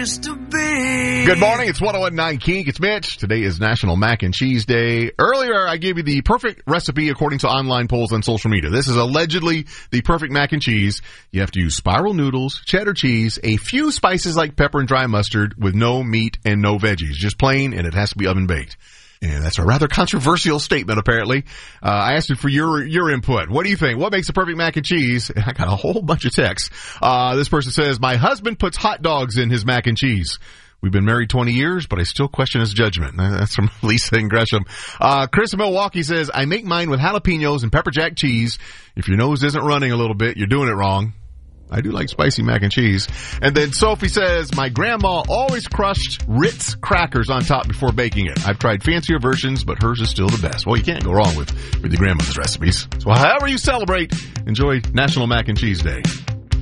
Mr. Big. Good morning. It's 101.9 Kink. It's Mitch. Today is National Mac and Cheese Day. Earlier, I gave you the perfect recipe according to online polls on social media. This is allegedly the perfect mac and cheese. You have to use spiral noodles, cheddar cheese, a few spices like pepper and dry mustard with no meat and no veggies. Just plain, and it has to be oven baked. And that's a rather controversial statement, apparently. I asked you for your input. What do you think? What makes a perfect mac and cheese? I got a whole bunch of texts. This person says, my husband puts hot dogs in his mac and cheese. We've been married 20 years, but I still question his judgment. That's from Lisa in Gresham. Chris in Milwaukee says, I make mine with jalapenos and pepper jack cheese. If your nose isn't running a little bit, you're doing it wrong. I do like spicy mac and cheese. And then Sophie says, my grandma always crushed Ritz crackers on top before baking it. I've tried fancier versions, but hers is still the best. Well, you can't go wrong with your grandmother's recipes. So however you celebrate, enjoy National Mac and Cheese Day.